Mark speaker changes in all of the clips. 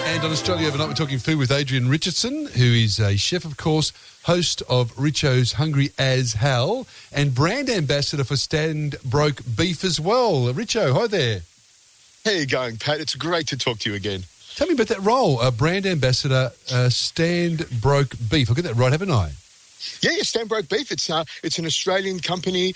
Speaker 1: And on Australia Overnight, we're talking food with Adrian Richardson, who is a chef, of course, host of Richo's Hungry as Hell, and brand ambassador for Stand Broke Beef as well. Richo, hi there.
Speaker 2: How are you going, Pat? It's great to talk to you again.
Speaker 1: Tell me about that role, brand ambassador, Stand Broke Beef. I'll get that right, haven't I?
Speaker 2: Yeah, Stand Broke Beef. It's an Australian company.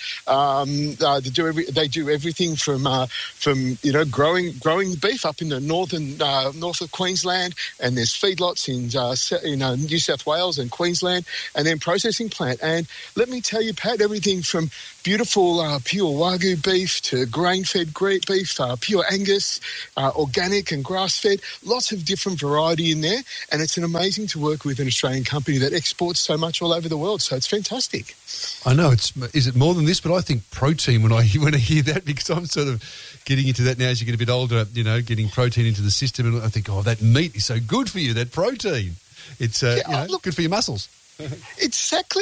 Speaker 2: They do everything from growing the beef up in the north of Queensland, and there's feedlots in New South Wales and Queensland, and then processing plant. And let me tell you, Pat, everything from beautiful pure Wagyu beef to grain-fed beef, pure Angus, organic and grass-fed, lots of different variety in there. And it's amazing to work with an Australian company that exports so much all over the world. So it's fantastic.
Speaker 1: I know. Is it more than this? But I think protein when I hear that, because I'm sort of getting into that now as you get a bit older, getting protein into the system. And I think, that meat is so good for you, that protein. It's good for your muscles.
Speaker 2: Exactly.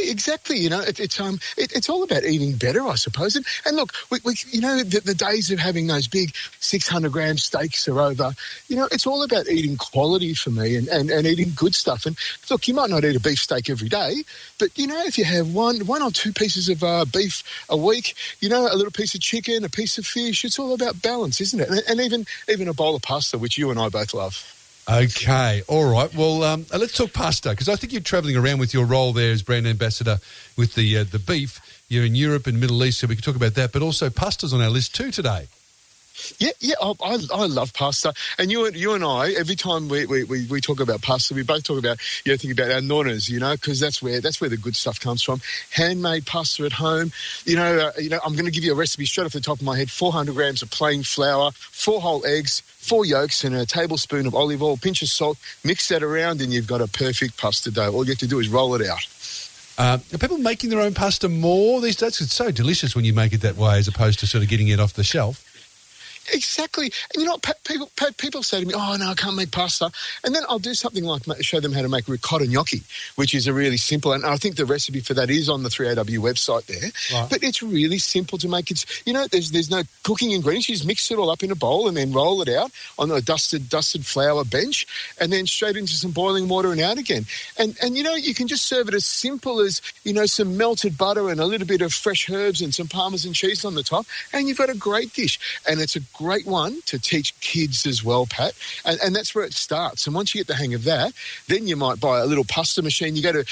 Speaker 2: It's all about eating better, I suppose. And look, we the days of having those big 600-gram steaks are over. It's all about eating quality for me and eating good stuff. And look, you might not eat a beef steak every day, but if you have one or two pieces of beef a week, a little piece of chicken, a piece of fish, it's all about balance, isn't it? And even a bowl of pasta, which you and I both love.
Speaker 1: Okay, all right. Well, let's talk pasta, because I think you're travelling around with your role there as brand ambassador with the beef. You're in Europe and Middle East, so we can talk about that. But also pasta's on our list too today.
Speaker 2: Yeah, I love pasta, and you and I, every time we talk about pasta, we both talk about think about our nonnas, because that's where the good stuff comes from. Handmade pasta at home, I'm going to give you a recipe straight off the top of my head: 400 grams of plain flour, 4 whole eggs, 4 yolks, and a tablespoon of olive oil, pinch of salt. Mix that around, and you've got a perfect pasta dough. All you have to do is roll it out.
Speaker 1: Are people making their own pasta more these days? It's so delicious when you make it that way, as opposed to sort of getting it off the shelf.
Speaker 2: Exactly. And people say to me, oh, no, I can't make pasta. And then I'll do something like show them how to make ricotta gnocchi, which is a really simple, and I think the recipe for that is on the 3AW website there. Right. But it's really simple to make. It's, there's no cooking ingredients. You just mix it all up in a bowl and then roll it out on a dusted flour bench, and then straight into some boiling water and out again. And you can just serve it as simple as, some melted butter and a little bit of fresh herbs and some Parmesan cheese on the top, and you've got a great dish. And it's a great one to teach kids as well, Pat, and that's where it starts. And once you get the hang of that, then you might buy a little pasta machine. You go to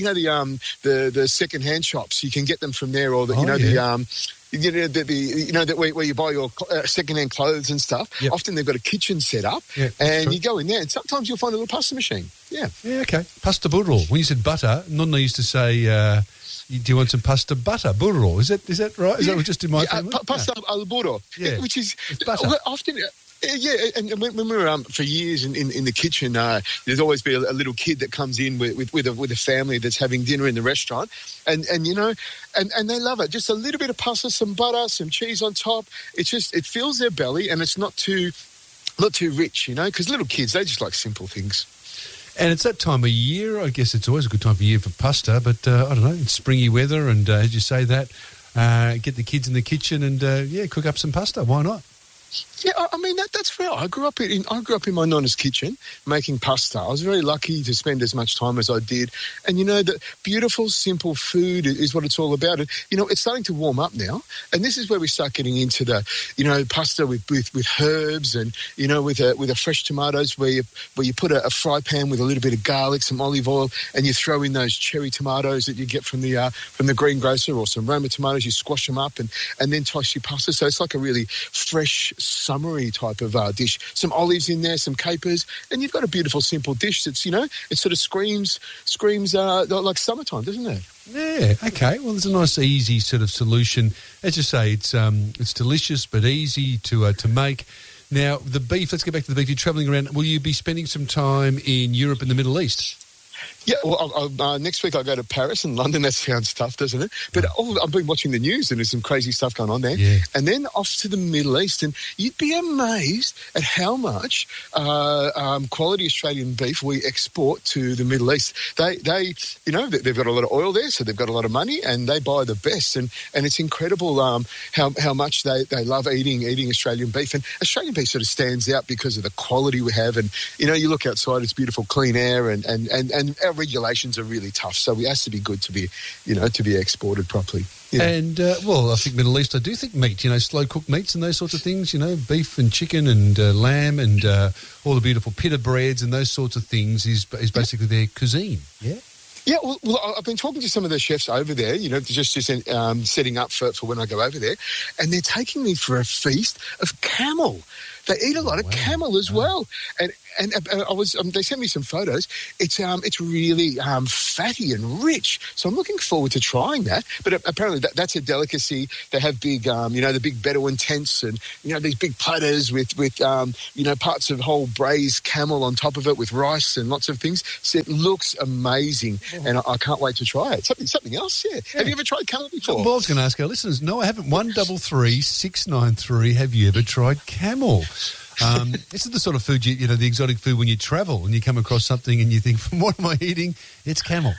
Speaker 2: the second-hand shops. You can get them from there, or where you buy your second-hand clothes and stuff. Yep. Often they've got a kitchen set up, and you go in there, and sometimes you'll find a little pasta machine. Yeah, okay.
Speaker 1: Pasta burro. When you said butter, Nonna used to say, do you want some pasta butter burro? Is that right? Is that just in my family?
Speaker 2: Pasta al burro, which is
Speaker 1: butter.
Speaker 2: Often. Yeah, and when we were for years in the kitchen, there's always be a little kid that comes in with a family that's having dinner in the restaurant, and they love it. Just a little bit of pasta, some butter, some cheese on top. It fills their belly, and it's not too rich, because little kids, they just like simple things.
Speaker 1: And it's that time of year. I guess it's always a good time of year for pasta, but I don't know, it's springy weather, and as you say that, get the kids in the kitchen and cook up some pasta. Why not?
Speaker 2: Yeah, I mean that's where I grew up in. I grew up in my nonna's kitchen making pasta. I was very lucky to spend as much time as I did, and that beautiful, simple food is what it's all about. And it's starting to warm up now, and this is where we start getting into the pasta with herbs and with a fresh tomatoes, where you put a fry pan with a little bit of garlic, some olive oil, and you throw in those cherry tomatoes that you get from the greengrocer, or some Roma tomatoes. You squash them up and then toss your pasta. So it's like a really fresh, summery type of dish. Some olives in there, some capers, and you've got a beautiful, simple dish that's, it sort of screams like summertime, doesn't it?
Speaker 1: Yeah, okay. Well, there's a nice, easy sort of solution. As you say, it's delicious but easy to make. Now, the beef, let's get back to the beef. You're travelling around. Will you be spending some time in Europe and the Middle East?
Speaker 2: Yeah, well, next week I go to Paris and London. That sounds tough, doesn't it? But I've been watching the news and there's some crazy stuff going on there.
Speaker 1: Yeah.
Speaker 2: And then off to the Middle East. And you'd be amazed at how much quality Australian beef we export to the Middle East. They they've got a lot of oil there, so they've got a lot of money, and they buy the best. And it's incredible how much they love eating Australian beef. And Australian beef sort of stands out because of the quality we have. And, you look outside, it's beautiful, clean air, and our regulations are really tough, so it has to be good to be exported properly. Yeah.
Speaker 1: And, I think Middle East, I do think meat, slow-cooked meats and those sorts of things, beef and chicken and lamb and all the beautiful pita breads and those sorts of things is basically their cuisine, yeah?
Speaker 2: Yeah, well, I've been talking to some of the chefs over there, just setting up for when I go over there, and they're taking me for a feast of camel. They eat a lot of camel as well, and they sent me some photos. It's really fatty and rich, so I'm looking forward to trying that. But apparently that's a delicacy. They have big, the big Bedouin tents, and these big platters with parts of whole braised camel on top of it with rice and lots of things. So it looks amazing, and I can't wait to try it. Something else, yeah. Have you ever tried camel before?
Speaker 1: Well, I was going to ask our listeners. No, I haven't. 133-693. Have you ever tried camel? This is the sort of food the exotic food when you travel and you come across something and you think, what am I eating? It's camel.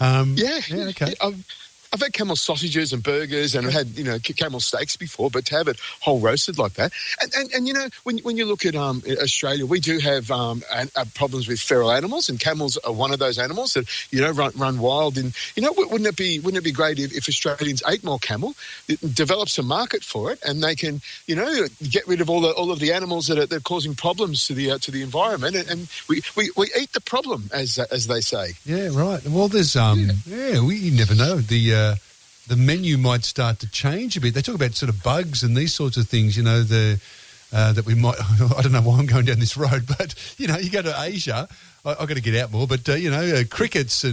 Speaker 1: Okay.
Speaker 2: I've had camel sausages and burgers, and I've had camel steaks before, but to have it whole roasted like that, and when you look at Australia, we do have problems with feral animals, and camels are one of those animals that run wild. And wouldn't it be great if Australians ate more camel, develops a market for it, and they can get rid of all of the animals that are causing problems to the environment, and we eat the problem, as they say.
Speaker 1: Yeah, right. Well, there's we never know. The menu might start to change a bit. They talk about sort of bugs and these sorts of things, that we might, I don't know why I'm going down this road, but, you go to Asia, I've got to get out more, but, crickets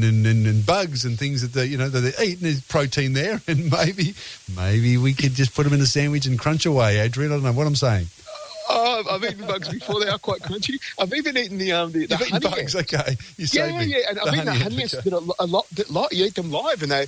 Speaker 1: and bugs and things that they eat, and there's protein there, and maybe we could just put them in a sandwich and crunch away, Adrian. I don't know what I'm saying.
Speaker 2: Oh, I've eaten bugs before. They are quite crunchy. I've even eaten the honey
Speaker 1: bugs.
Speaker 2: ants.
Speaker 1: Okay, you saved me.
Speaker 2: Yeah, and I've eaten the honey ants that are a lot. You eat them live, and they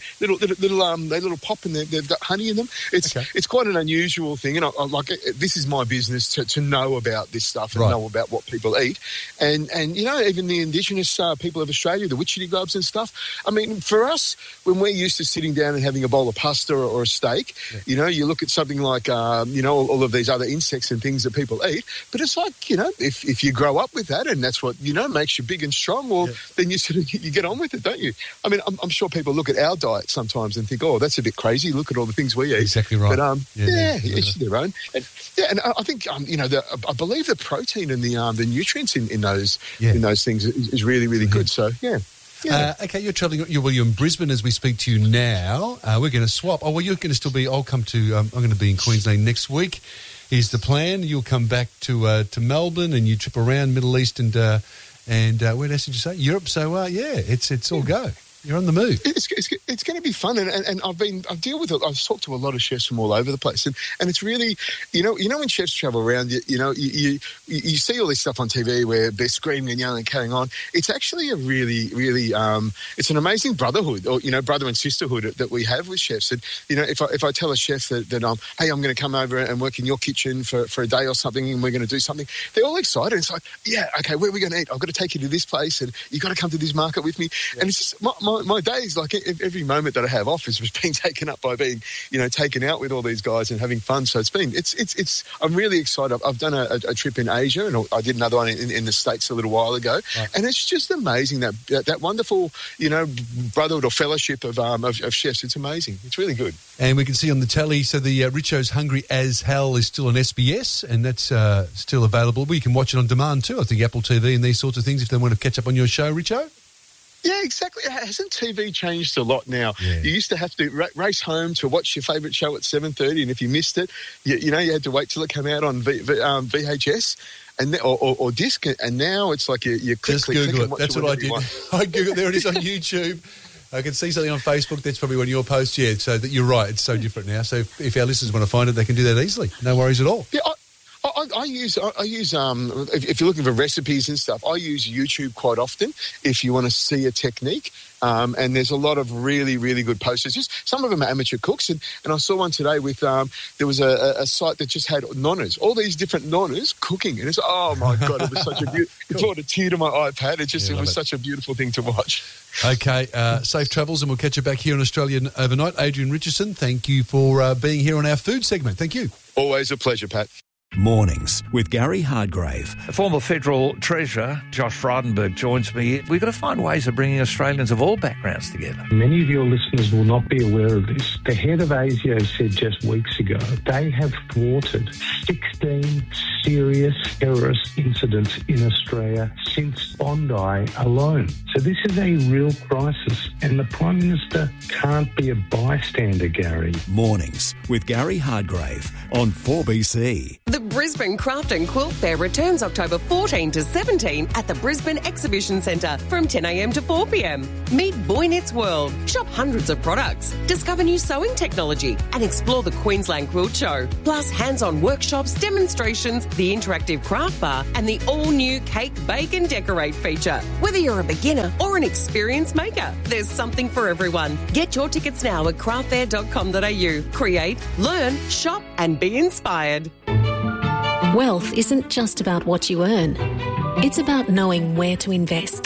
Speaker 2: little pop, and they've got honey in them. It's quite an unusual thing, and I like it. This is my business to know about this stuff and know about what people eat, and even the indigenous people of Australia, the witchetty grubs and stuff. I mean, for us, when we're used to sitting down and having a bowl of pasta or a steak, you look at something like all of these other insects and things that people eat, but it's like if you grow up with that and that's what makes you big and strong, well then you get on with it, don't you? I mean, I'm sure people look at our diet sometimes and think, oh, that's a bit crazy, look at all the things we eat.
Speaker 1: Exactly right.
Speaker 2: But each their own. And I think I believe the protein and the nutrients in those things is really, really good. So
Speaker 1: okay, you're travelling. You're in Brisbane as we speak to you now. We're going to swap. Oh, well, you're going to still be. I'll come to. I'm going to be in Queensland next week. Is the plan? You'll come back to Melbourne and you trip around Middle East and where else did you say? Europe. So it's all go. You're on the move.
Speaker 2: It's going to be fun, and I've dealt with it. I've talked to a lot of chefs from all over the place, and it's really, when chefs travel around, you see all this stuff on TV where they're screaming and yelling and carrying on. It's actually a really, really, it's an amazing brotherhood, or brother and sisterhood that we have with chefs. And if I tell a chef that hey, I'm going to come over and work in your kitchen for a day or something, and we're going to do something, they're all excited. It's like, yeah, okay, where are we going to eat? I've got to take you to this place, and you've got to come to this market with me. Yeah. And it's just my days, like every moment that I have off is being taken up by being, taken out with all these guys and having fun. So it's I'm really excited. I've done a trip in Asia, and I did another one in the States a little while ago. Right. And it's just amazing that wonderful, brotherhood or fellowship of chefs. It's amazing. It's really good.
Speaker 1: And we can see on the tally, so the Richo's Hungry as Hell is still on SBS, and that's still available. We can watch it on demand too, I think, Apple TV and these sorts of things if they want to catch up on your show, Richo.
Speaker 2: Yeah, exactly. Hasn't TV changed a lot now? Yeah. You used to have to race home to watch your favourite show at 7:30, and if you missed it, you had to wait till it came out on VHS and or disc. And now it's like you click,
Speaker 1: just
Speaker 2: click,
Speaker 1: Google
Speaker 2: click
Speaker 1: it. That's what I did. I Googled. There it is on YouTube. I can see something on Facebook. That's probably one of your posts. Yeah, so that you're right. It's so different now. So if our listeners want to find it, they can do that easily. No worries at all.
Speaker 2: Yeah. I I use if you're looking for recipes and stuff, I use YouTube quite often if you want to see a technique. And there's a lot of really, really good posters. Some of them are amateur cooks, and I saw one today with there was a site that just had nonnas, all these different nonnas cooking, and it's oh my god, it was such a beautiful. It brought a tear to my iPad. It was such a beautiful thing to watch.
Speaker 1: Okay, safe travels, and we'll catch you back here on Australian Overnight. Adrian Richardson, thank you for being here on our food segment. Thank you.
Speaker 2: Always a pleasure, Pat.
Speaker 3: Mornings with Gary Hardgrave.
Speaker 4: Former Federal Treasurer Josh Frydenberg joins me. We've got to find ways of bringing Australians of all backgrounds together.
Speaker 5: Many of your listeners will not be aware of this. The head of ASIO said just weeks ago they have thwarted 16 serious terrorist incidents in Australia since Bondi alone. So this is a real crisis, and the Prime Minister can't be a bystander, Gary.
Speaker 3: Mornings with Gary Hardgrave on 4BC.
Speaker 6: The Brisbane Craft and Quilt Fair returns October 14 to 17 at the Brisbane Exhibition Centre from 10 a.m. to 4 p.m. Meet Boy Knits World, shop hundreds of products, discover new sewing technology and explore the Queensland Quilt Show. Plus hands-on workshops, demonstrations, the interactive craft bar and the all-new Cake, Bake and Decorate feature. Whether you're a beginner or an experienced maker, there's something for everyone. Get your tickets now at craftfair.com.au. Create, learn, shop and be inspired.
Speaker 7: Wealth isn't just about what you earn. It's about knowing where to invest.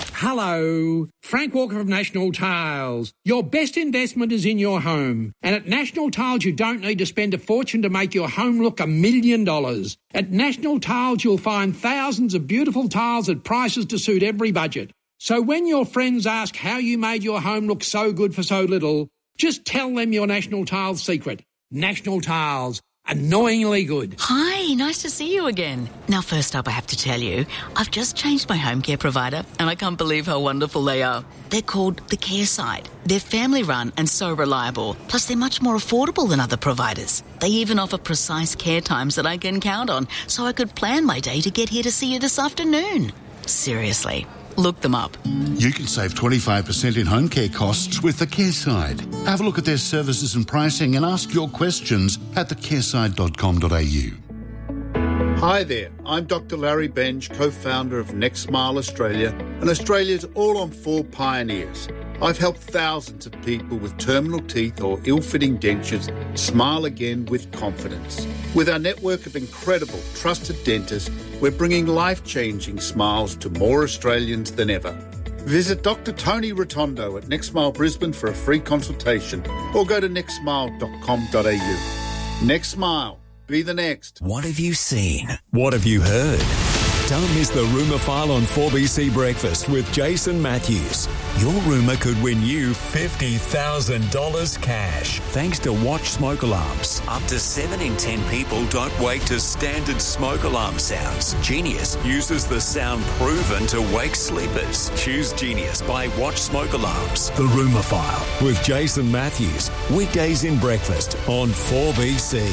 Speaker 8: Hello, Frank Walker of National Tiles. Your best investment is in your home. And at National Tiles, you don't need to spend a fortune to make your home look $1 million. At National Tiles, you'll find thousands of beautiful tiles at prices to suit every budget. So when your friends ask how you made your home look so good for so little, just tell them your National Tiles secret. National Tiles. Annoyingly good.
Speaker 9: Hi, nice to see you again. Now, first up, I have to tell you, I've just changed my home care provider and I can't believe how wonderful they are. They're called The Care Side. They're family run and so reliable. Plus, they're much more affordable than other providers. They even offer precise care times that I can count on, so I could plan my day to get here to see you this afternoon. Seriously. Look them up.
Speaker 10: You can save 25% in home care costs with The Care Side. Have a look at their services and pricing and ask your questions at thecareside.com.au.
Speaker 11: Hi there, I'm Dr. Larry Benj, co-founder of Next Smile Australia and Australia's all-on-4 pioneers. I've helped thousands of people with terminal teeth or ill-fitting dentures smile again with confidence. With our network of incredible, trusted dentists, we're bringing life-changing smiles to more Australians than ever. Visit Dr. Tony Rotondo at Next Smile Brisbane for a free consultation or go to nextsmile.com.au. Next Smile. Be the next.
Speaker 3: What have you seen? What have you heard? Don't miss the Rumour File on 4BC Breakfast with Jason Matthews. Your rumour could win you $50,000 cash. Thanks to Watch Smoke Alarms. Up to 7 in 10 people don't wake to standard smoke alarm sounds. Genius uses the sound proven to wake sleepers. Choose Genius by Watch Smoke Alarms. The Rumour File with Jason Matthews. Weekdays in breakfast on 4BC.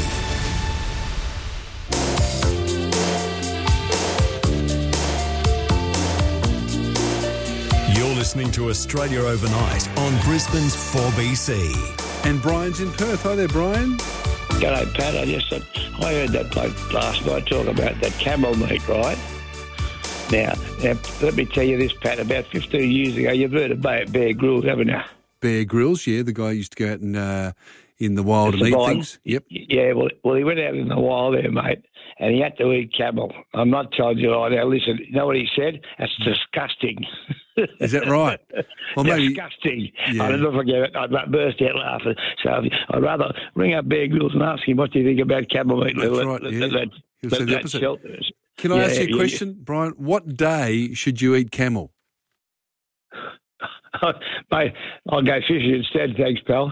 Speaker 3: Listening to Australia Overnight on Brisbane's 4BC.
Speaker 1: And Brian's in Perth. Hi there, Brian.
Speaker 12: G'day, Pat. I heard that bloke last night talk about that camel meat, right? Now, let me tell you this, Pat. About 15 years ago, you've heard of Bear Grylls, haven't you?
Speaker 1: Bear Grylls, yeah. The guy used to go out and in the wild and eat things. Yep.
Speaker 12: Yeah, well, he went out in the wild there, mate, and he had to eat camel. I'm not telling you right now. Listen, you know what he said? That's disgusting.
Speaker 1: Is that right? Well, maybe
Speaker 12: disgusting. Yeah. I'll never forget it. I burst out laughing. So I'd rather ring up Bear Grylls and ask him what do you think about camel meat.
Speaker 1: That's right. He'll say the opposite. Can I ask you a question, Brian? What day should you eat camel?
Speaker 12: Mate, I'll go fishing instead. Thanks, pal.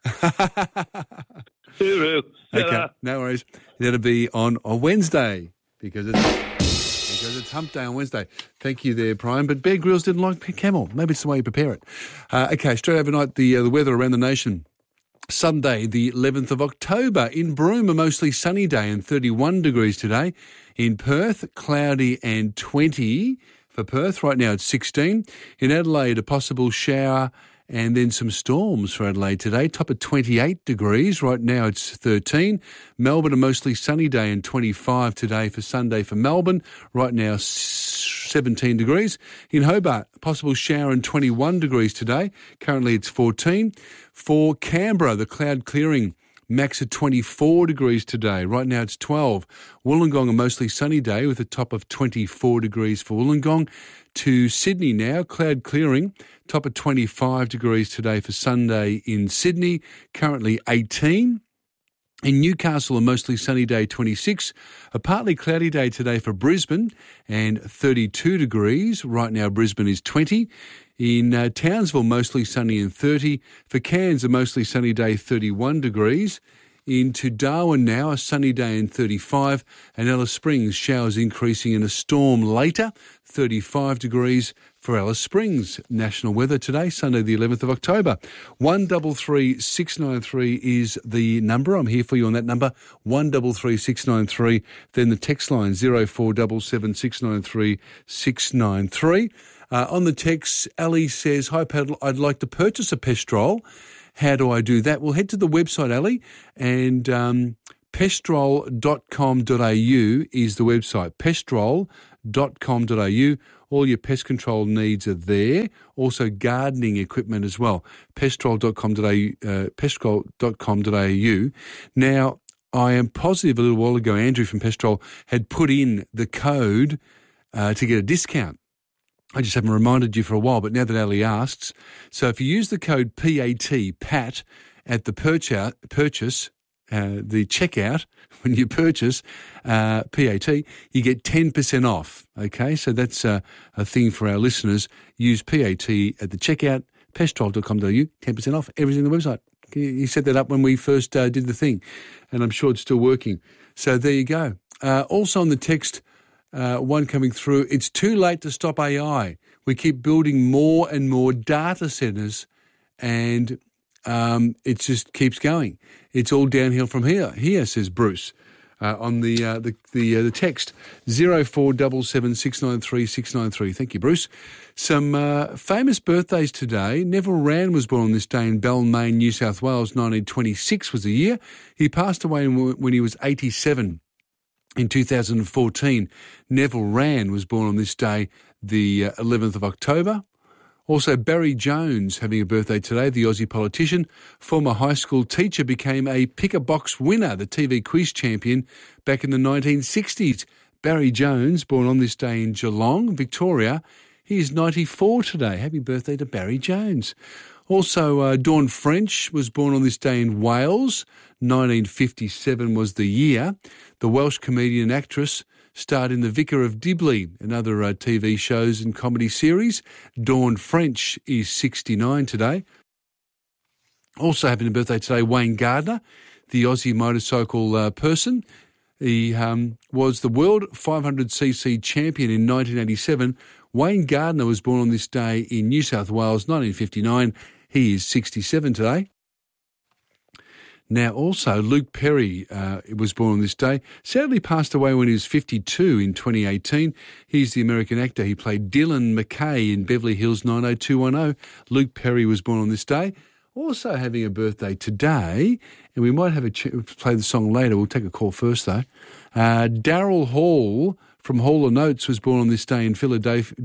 Speaker 1: Okay, no worries. That'll be on a Wednesday because it's hump day on Wednesday. Thank you there, Brian. But Bear Grylls didn't like camel. Maybe it's the way you prepare it. Okay, straight overnight, the weather around the nation. Sunday, the 11th of October. In Broome, a mostly sunny day and 31 degrees today. In Perth, cloudy and 20 for Perth. Right now it's 16. In Adelaide, a possible shower and then some storms for Adelaide today. Top of 28 degrees. Right now it's 13. Melbourne, a mostly sunny day, and 25 today for Sunday for Melbourne. Right now 17 degrees. In Hobart, possible shower and 21 degrees today. Currently it's 14. For Canberra, the cloud clearing, max at 24 degrees today. Right now it's 12. Wollongong, a mostly sunny day with a top of 24 degrees for Wollongong. To Sydney now, cloud clearing, top of 25 degrees today for Sunday in Sydney. Currently 18. In Newcastle, a mostly sunny day, 26. A partly cloudy day today for Brisbane and 32 degrees. Right now, Brisbane is 20. In Townsville, mostly sunny and 30. For Cairns, a mostly sunny day, 31 degrees. Into Darwin now, a sunny day and 35. And Alice Springs, showers increasing in a storm later, 35 degrees for Alice Springs. National weather today, Sunday the 11th of October. 133 693 is the number. I'm here for you on that number, 133 693. Then the text line, 0477 693 693. On the text, Ali says, "Hi, Paddle, I'd like to purchase a Pestrol. How do I do that?" Well, head to the website, Ali, and pestrol.com.au is the website. Pestrol.com.au. All your pest control needs are there. Also gardening equipment as well. Pestrol.com.au. Pestrol.com.au. Now, I am positive a little while ago, Andrew from Pestrol had put in the code to get a discount. I just haven't reminded you for a while, but now that Ali asks, so if you use the code PAT at the purchase, the checkout, when you purchase PAT, you get 10% off, okay? So that's a thing for our listeners. Use PAT at the checkout, pestrol.com.au, 10% off, everything on the website. You set that up when we first did the thing, and I'm sure it's still working. So there you go. Also on the text, one coming through, it's too late to stop AI. We keep building more and more data centres, and it just keeps going. It's all downhill from here, says Bruce. On the text, 0477 693 693. Thank you, Bruce. Some famous birthdays today. Neville Wran was born on this day in Balmain, New South Wales. 1926 was the year. He passed away when he was 87. In 2014, Neville Wran was born on this day, the 11th of October. Also, Barry Jones having a birthday today, the Aussie politician. Former high school teacher, became a pick-a-box winner, the TV quiz champion, back in the 1960s. Barry Jones, born on this day in Geelong, Victoria. He is 94 today. Happy birthday to Barry Jones. Also, Dawn French was born on this day in Wales. 1957 was the year. The Welsh comedian and actress starred in The Vicar of Dibley and other TV shows and comedy series. Dawn French is 69 today. Also having a birthday today, Wayne Gardner, the Aussie motorcycle person. He was the World 500cc champion in 1987. Wayne Gardner was born on this day in New South Wales, 1959. He is 67 today. Now, also, Luke Perry was born on this day. Sadly passed away when he was 52 in 2018. He's the American actor. He played Dylan McKay in Beverly Hills 90210. Luke Perry was born on this day. Also having a birthday today, and we might have play the song later. We'll take a call first, though. Daryl Hall from Hall & Oates was born on this day in Philadelphia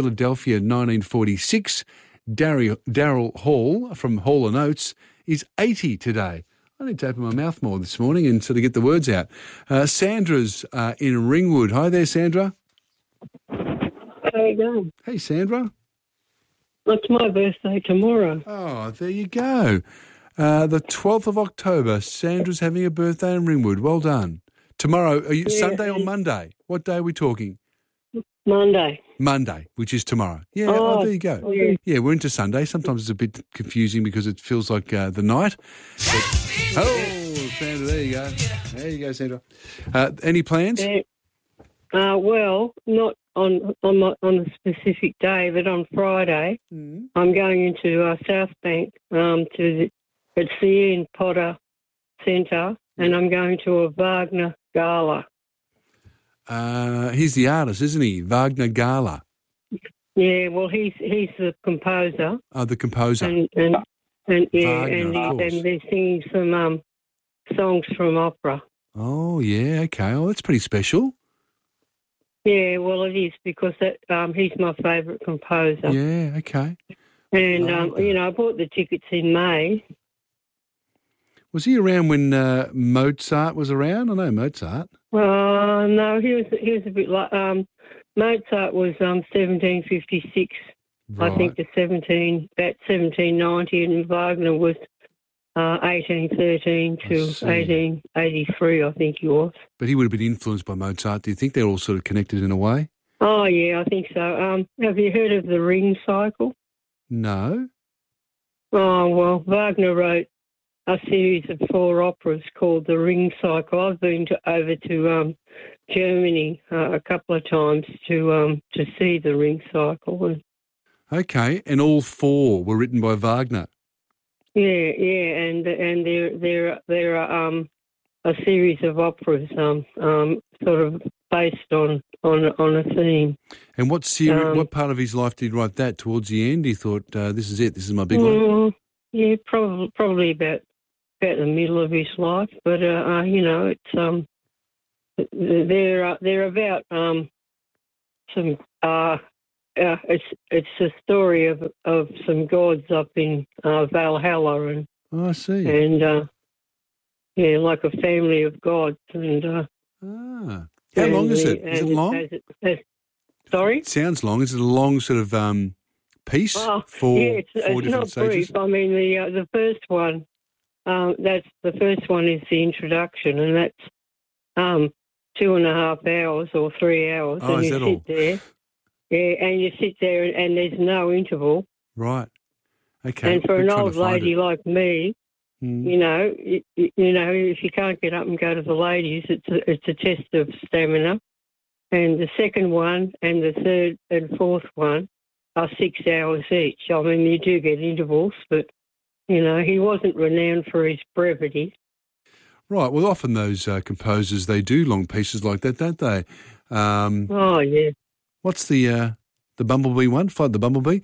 Speaker 1: 1946. Daryl Hall from Hall & Oates is 80 today. I need to open my mouth more this morning and sort of get the words out. Sandra's in Ringwood. Hi there, Sandra.
Speaker 13: How you going?
Speaker 1: Hey, Sandra.
Speaker 13: It's my birthday tomorrow.
Speaker 1: Oh, there you go. The 12th of October, Sandra's having a birthday in Ringwood. Well done. Tomorrow, are you Sunday or Monday? What day are we talking?
Speaker 13: Monday.
Speaker 1: Monday, which is tomorrow. Yeah, there you go. Yeah, we're into Sunday. Sometimes it's a bit confusing because it feels like the night. But, Sandra, there you go. There you go, Sandra. Any plans?
Speaker 13: Well, not on a specific day, but on Friday, I'm going into South Bank it's the Ian Potter Centre, and I'm going to a Wagner Gala.
Speaker 1: He's the artist, isn't he? Wagner Gala.
Speaker 13: Yeah, well, he's the composer.
Speaker 1: Oh, the composer.
Speaker 13: And
Speaker 1: Wagner, of course.
Speaker 13: and they're singing some songs from opera.
Speaker 1: Oh, yeah, okay. Oh, that's pretty special.
Speaker 13: Yeah, well, it is because he's my favourite composer.
Speaker 1: Yeah, okay.
Speaker 13: And, I bought the tickets in May.
Speaker 1: Was he around when Mozart was around? I know Mozart.
Speaker 13: No, he was a bit like... Mozart was 1756,
Speaker 1: Right.
Speaker 13: I think, to about 1790, and Wagner was 1813 to 1883, I think he was.
Speaker 1: But he would have been influenced by Mozart. Do you think they're all sort of connected in a way?
Speaker 13: Oh, yeah, I think so. Have you heard of the Ring Cycle?
Speaker 1: No.
Speaker 13: Oh, well, Wagner wrote a series of 4 operas called the Ring Cycle. I've been over to Germany a couple of times to see the Ring Cycle.
Speaker 1: Okay, and all 4 were written by Wagner.
Speaker 13: Yeah, and there are a series of operas sort of based on a theme.
Speaker 1: And what part of his life did he write that? Towards the end, he thought, "This is it. This is my big one."
Speaker 13: Yeah, probably about the middle of his life. But it's they're about some. It's a story of some gods up in Valhalla, and
Speaker 1: I see.
Speaker 13: And like a family of gods, and
Speaker 1: how long is it? Is it long?
Speaker 13: Sorry?
Speaker 1: It sounds long. Is it a long sort of piece for 4 different
Speaker 13: not
Speaker 1: stages?
Speaker 13: brief. I mean, the first one, is the introduction, and that's 2.5 hours or 3 hours,
Speaker 1: Oh,
Speaker 13: and
Speaker 1: is
Speaker 13: you
Speaker 1: that
Speaker 13: sit
Speaker 1: all?
Speaker 13: there. Yeah, and you sit there, and there's no interval.
Speaker 1: Right. Okay.
Speaker 13: And for
Speaker 1: We're
Speaker 13: an
Speaker 1: trying to
Speaker 13: old
Speaker 1: find
Speaker 13: lady
Speaker 1: it.
Speaker 13: like me, if you can't get up and go to the ladies, it's a test of stamina. And the second one and the third and fourth one are 6 hours each. I mean, you do get intervals, but, he wasn't renowned for his brevity.
Speaker 1: Right. Well, often those composers, they do long pieces like that, don't they?
Speaker 13: Oh, yeah.
Speaker 1: What's the Bumblebee one? Flight the Bumblebee.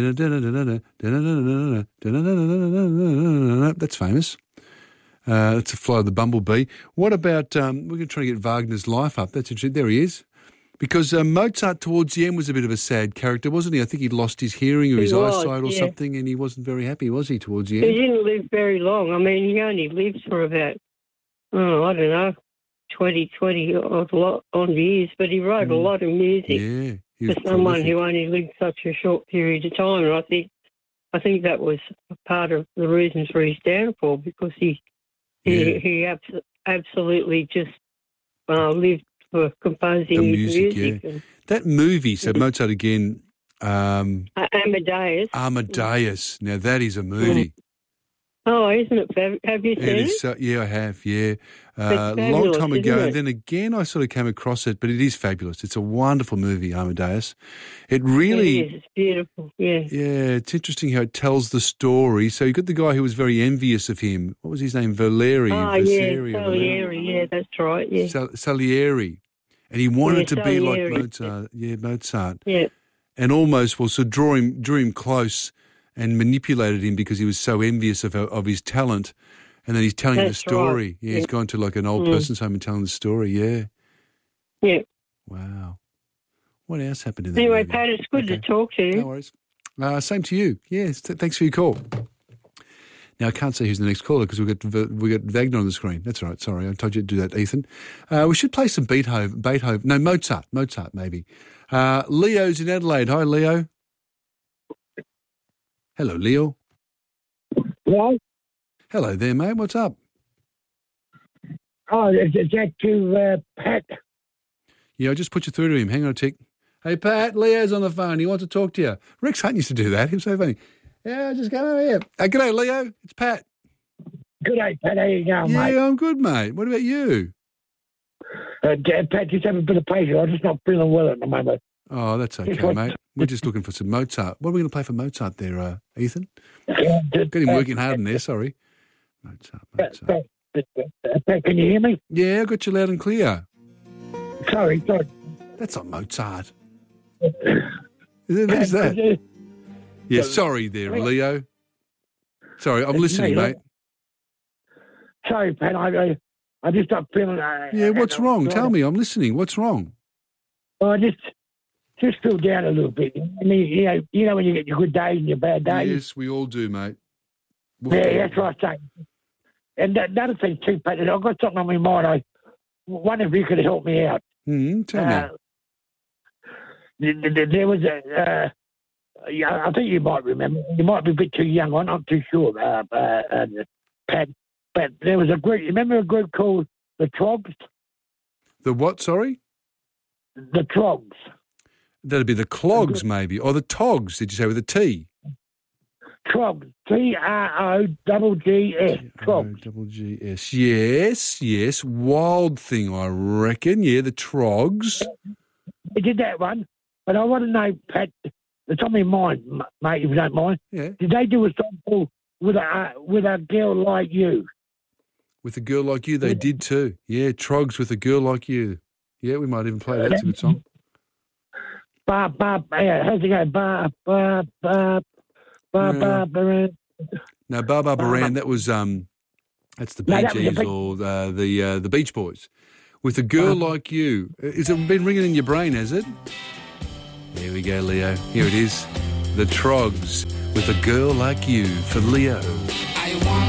Speaker 1: That's famous. It's a Fly the Bumblebee. What about, we're going to try to get Wagner's life up. That's interesting. There he is. Because Mozart towards the end was a bit of a sad character, wasn't he? I think he'd lost his hearing or his eyesight or something, and he wasn't very happy, was he, towards the end?
Speaker 13: He didn't live very long. I mean, he only lived for about, I don't know, 20 odd years, but he wrote a lot of music for someone who only lived such a short period of time. And I think that was a part of the reasons for his downfall, because he absolutely just lived for composing his music.
Speaker 1: Yeah. That movie, so Mozart again.
Speaker 13: Amadeus.
Speaker 1: Amadeus. Now that is a movie.
Speaker 13: Oh, isn't it? Have you seen it?
Speaker 1: Yeah, I have, yeah.
Speaker 13: It's
Speaker 1: Long time
Speaker 13: fabulous,
Speaker 1: ago.
Speaker 13: isn't it?
Speaker 1: And then again, I sort of came across it, but it is fabulous. It's a wonderful movie, Amadeus. It really...
Speaker 13: It is. It's beautiful, yeah.
Speaker 1: Yeah, it's interesting how it tells the story. So you've got the guy who was very envious of him. What was his name? Valery.
Speaker 13: Salieri, yeah, that's right, yeah.
Speaker 1: Salieri. And he wanted to be like
Speaker 13: Salieri.
Speaker 1: Mozart. Yeah, Mozart.
Speaker 13: Yeah.
Speaker 1: And almost, drew him close and manipulated him because he was so envious of his talent. And then he's telling the story.
Speaker 13: Right.
Speaker 1: Yeah, he's gone to like an old person's home and telling the story, yeah.
Speaker 13: Yeah.
Speaker 1: Wow. What else happened in that
Speaker 13: Anyway,
Speaker 1: movie?
Speaker 13: Pat, it's good to talk to you.
Speaker 1: No worries. Same to you. Yes, thanks for your call. Now, I can't say who's the next caller because we've got Wagner on the screen. That's all right. Sorry, I told you to do that, Ethan. We should play some Beethoven. No, Mozart maybe. Leo's in Adelaide. Hi, Leo. Hello, Leo.
Speaker 14: Hello?
Speaker 1: Hello there, mate. What's up?
Speaker 14: Oh, is that to Pat?
Speaker 1: Yeah, I just put you through to him. Hang on a tick. Hey, Pat, Leo's on the phone. He wants to talk to you. Rex Hunt used to do that. He was so funny. Yeah, just come over here. G'day, Leo. It's Pat.
Speaker 14: G'day, Pat. How you going, mate?
Speaker 1: Yeah, I'm good, mate. What about you?
Speaker 14: Pat, just have a bit of patience. I'm just not feeling well at the moment.
Speaker 1: Oh, that's okay, mate. We're just looking for some Mozart. What are we going to play for Mozart there, Ethan? Got him working hard in there, sorry. Mozart.
Speaker 14: Pat, can you hear me?
Speaker 1: Yeah, I got you loud and clear.
Speaker 14: Sorry.
Speaker 1: That's not Mozart. Who's that? Yeah, sorry there, Leo. Sorry, I'm listening, mate.
Speaker 14: Sorry, Pat, I just not feeling...
Speaker 1: Yeah, what's wrong? Tell me, I'm listening. What's wrong?
Speaker 14: Well, I just feel down a little bit. I mean, you know when you get your good days and your bad days?
Speaker 1: Yes, we all do, mate.
Speaker 14: That's what I say. And another thing too, Pat, I've got something on my mind. I wonder if you could help me out.
Speaker 1: Tell me.
Speaker 14: There was I think you might remember. You might be a bit too young. I'm not too sure, Pat. But there was a group. You remember a group called the Trogs?
Speaker 1: The what? Sorry.
Speaker 14: The Trogs.
Speaker 1: That'd be the Clogs, maybe, or the Togs. Did you say with a T?
Speaker 14: Trogs. T-R-O-G-G-S. Trogs.
Speaker 1: G-G-S. Yes. Wild thing, I reckon. Yeah, the Trogs.
Speaker 14: They did that one, but I want to know, Pat. It's on my mind, mate. If you don't mind.
Speaker 1: Yeah.
Speaker 14: Did they do a song called "With a Girl Like You"?
Speaker 1: With a girl like you, they did too. Yeah, Trogs with a girl like you. Yeah, we might even play that. It's a good song.
Speaker 14: How's it go? Baran.
Speaker 1: No, Baba Baran. That was that's the Bee Gees or the Beach Boys. With a girl like you. Has it been ringing in your brain? Has it? Here we go, Leo. Here it is. The Trogs with a girl like you for Leo.